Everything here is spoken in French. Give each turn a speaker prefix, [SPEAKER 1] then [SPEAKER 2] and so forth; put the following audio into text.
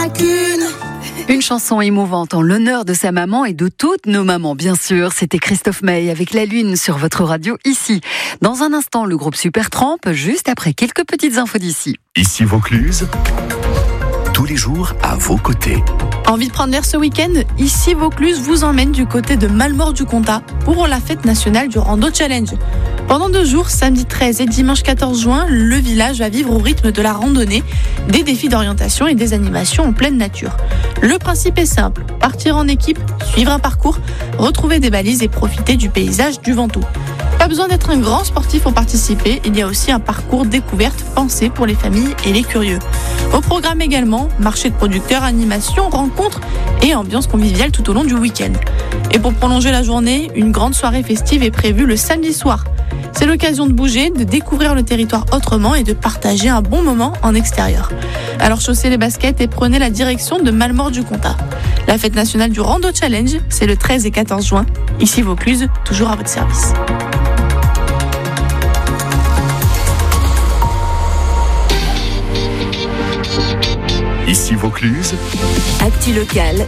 [SPEAKER 1] qu'une.
[SPEAKER 2] Une chanson émouvante en l'honneur de sa maman et de toutes nos mamans, bien sûr. C'était Christophe Maé avec La Lune sur votre radio ici. Dans un instant, le groupe Supertramp, juste après quelques petites infos d'ici.
[SPEAKER 3] Ici Vaucluse, tous les jours à vos côtés.
[SPEAKER 1] Envie de prendre l'air ce week-end? Ici Vaucluse vous emmène du côté de Malmort-du-Comtat pour la fête nationale du Rando Challenge. Pendant 2 jours, samedi 13 et dimanche 14 juin, le village va vivre au rythme de la randonnée, des défis d'orientation et des animations en pleine nature. Le principe est simple, partir en équipe, suivre un parcours, retrouver des balises et profiter du paysage du Ventoux. Pas besoin d'être un grand sportif pour participer, il y a aussi un parcours découverte pensé pour les familles et les curieux. Au programme également, marché de producteurs, animations, rencontres et ambiance conviviale tout au long du week-end. Et pour prolonger la journée, une grande soirée festive est prévue le samedi soir. C'est l'occasion de bouger, de découvrir le territoire autrement et de partager un bon moment en extérieur. Alors chaussez les baskets et prenez la direction de Malmort-du-Comtat. La fête nationale du Rando Challenge, c'est le 13 et 14 juin. Ici Vaucluse, toujours à votre service.
[SPEAKER 3] Ici Vaucluse,
[SPEAKER 4] Actu local,